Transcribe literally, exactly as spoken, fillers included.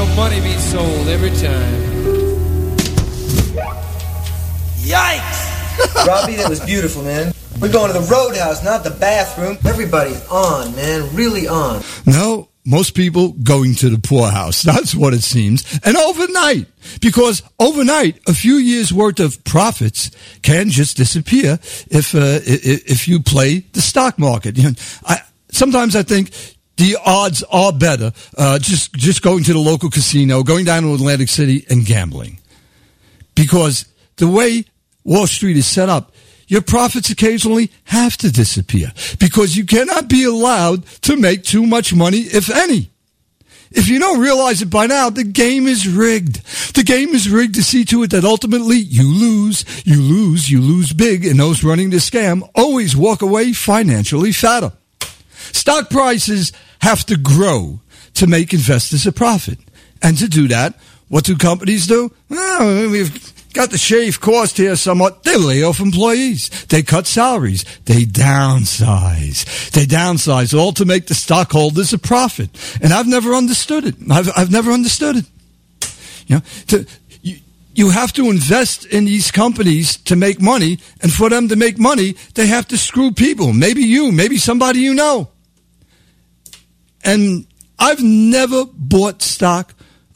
know money means sold every time. Yikes! Robbie, that was beautiful, man. We're going to the roadhouse, not the bathroom. Everybody's on, man. Really on. No, most people going to the poorhouse. That's what it seems. And overnight. Because overnight, a few years' worth of profits can just disappear if uh, if you play the stock market. You know, I, sometimes I think the odds are better uh, just, just going to the local casino, going down to Atlantic City and gambling. Because the way Wall Street is set up, your profits occasionally have to disappear because you cannot be allowed to make too much money, if any. If you don't realize it by now, the game is rigged. The game is rigged to see to it that ultimately you lose, you lose, you lose big, and those running the scam always walk away financially fatter. Stock prices have to grow to make investors a profit. And to do that, what do companies do? Well, we've got to shave cost here somewhat. They lay off employees. They cut salaries. They downsize. They downsize all to make the stockholders a profit. And I've never understood it. I've, I've never understood it. You know, to, you, you have to invest in these companies to make money. And for them to make money, they have to screw people. Maybe you, maybe somebody you know. And I've never bought stock